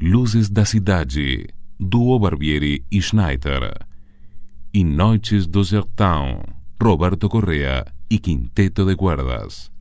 Luzes da Cidade, Duo Barbieri e Schneider. E Noites do Sertão, Roberto Correa e Quinteto de Cuerdas.